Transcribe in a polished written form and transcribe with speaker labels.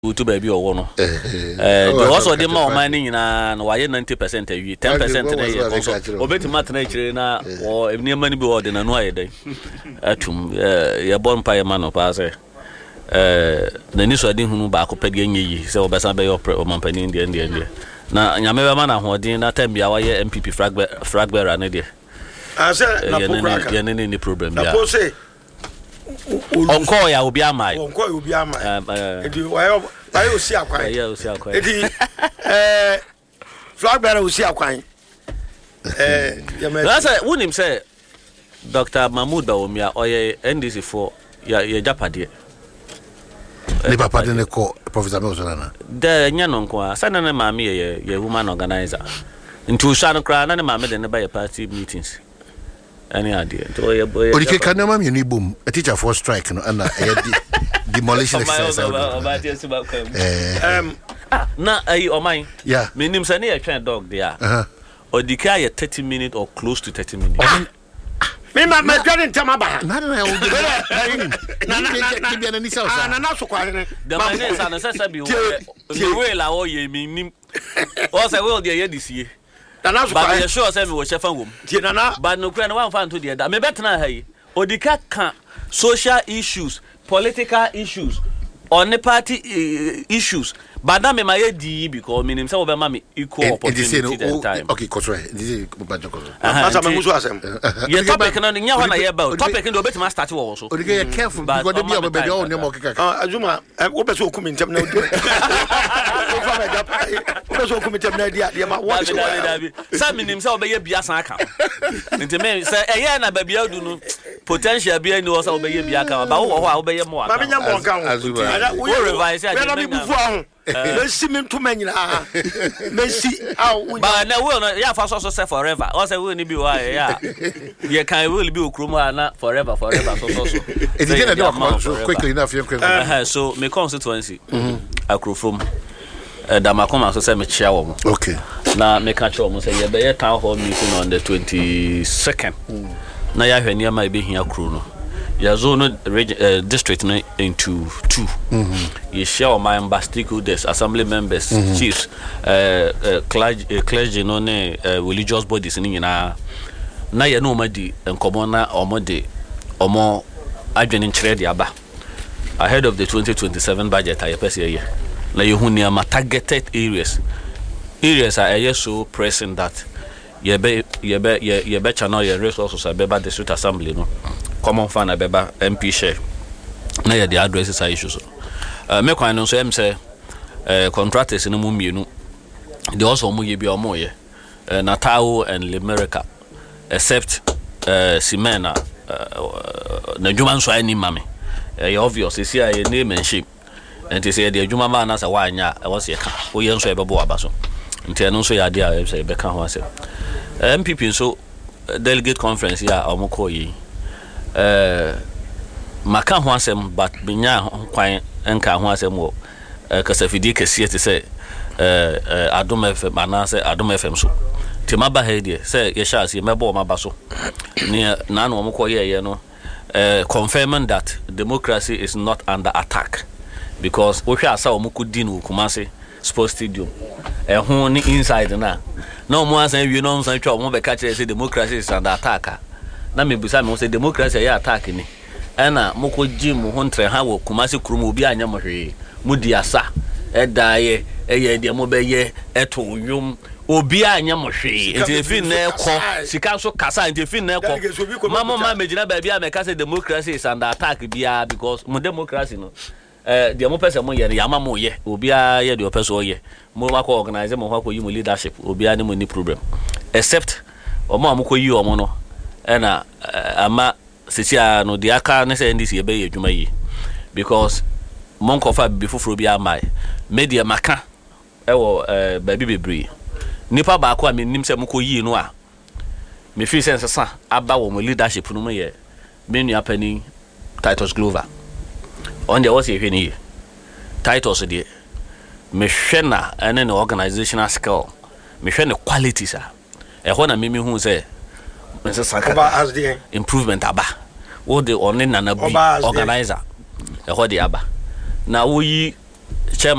Speaker 1: to baby or one. Also, the more money in why 90% a year, 10% a year. Or better matter nature now, or if near money be ordered and why day. Atum, your born pie man of pass. The news I didn't know back up again ye, so Bessan Bay or Mampany in the India. Now, Yameva man, who didn't attend me our MPP fragber and idea.
Speaker 2: I said,
Speaker 1: any problem. Encore, I will be a my.
Speaker 2: Encore, you will be a my. I will see a quiet. Flagbearer will see a quiet.
Speaker 1: That's a wouldn't say Dr. Mahmoud Bawumia or NDC for your Japadi.
Speaker 3: Never pardon the call, Professor Mosana.
Speaker 1: The Yanonqua, Sanana Mammy, a woman organizer. Into Shannon Crown and Mamma and by party meetings. Any idea? Or you
Speaker 3: can know you boom, a teacher for strike and demolition exercise.
Speaker 1: Now, are you or mine?
Speaker 3: Yeah,
Speaker 1: meaning Sunny a train dog there. Or decay 30 minutes or close to 30 minutes.
Speaker 2: Me, my grand Tamaba.
Speaker 1: The man is an necessary way, la or ye mean. Also, I will dear this year. But I assure them we were chef and womb. But no grand one found to the other. Me better not hay. Or the cat can social issues, political issues, or the party issues. But that me my D because meaning some of them equal opportunity that time.
Speaker 3: Okay, correct. This is
Speaker 1: your topic and on your about topic and the bit must start also.
Speaker 3: Okay, careful because they be over by all no
Speaker 2: Azuma, I hope so come in term now.
Speaker 1: Some himself be a biasaka. Into me say, a year and a baby do no potential being was obey a biaka about what obey more. We revise it.
Speaker 2: Messi me to many Messi
Speaker 1: but now will not yeah for so forever also will be why yeah you can will be Ukruma forever so
Speaker 3: it didn't quickly enough
Speaker 1: so my constituency Akrofom Damakoma so say me chair
Speaker 3: okay
Speaker 1: now me catch almost say be town hall meeting on the 22nd na ya hwe niam be hia kro no ya zone district into two. You share my stakeholders, assembly members, chiefs, clergy, no religious bodies in na ya no madi and common omode omo adwenin chere aba ahead of the 2027 budget I pese here. Na you hu near targeted areas are so pressing that ye be channel your resources abeba district assembly no common fan abeba MP share na ye the addresses issues me kwan no so em say contractors no mu mienu they also mu ye bi omo ye Natal and Limerica except Simena na djuma nso ani mame obvious is here a name and shape and they say the djuma man as a wanya e was ye ka o ye nso e bebo aba so nti eno nso ya dia e say be ka ho ase MPP so delegate conference ya omoko yi maka ho asem but binya kwan enka ho asem wo kasafidi kese te say Adom FM anase Adom FM so timaba he de say ye sha se mebo maba so ne na no omoko ye no confirming that democracy is not under attack because wo hwa asa omoko di no Kumasi Sports Stadium ho ni inside na mo asan wi no nsan twa mo be ka kire say democracy is under attack na me busa me say democracy ya attack ni na moko gym ho ntre ha wo Kumasi krum obi anya mo hwe mu di asa edaye eye de mo be ye eto nwum obi anya mo hwe enti fi na ekọ sika so kasa enti fi na ekọ mama ma megina ba bia me ka say democracy is under attack bia because mo democracy no the mo person mo ye ya ma mo ye obi a ye de person ye mo ma ko organize mo ko yi mo leadership obi a ne mo ni problem except omo amko yi omo no na ama sesia no de aka ne say ndc ye be ye dwuma yi because mon ko fa bi foforo bi amai media maka ewo baby bebre nipa ba ko a menim se mko yi no a me fi sense sa aba wo mo leadership no mo ye menu apani Titus Glover on the was ye hwani Titus de me hwe na ene ne organizational skill me hwe ne qualities a ho na me hu se me se saka improvement aba wo de onne na na bi organizer ho de aba na wo yi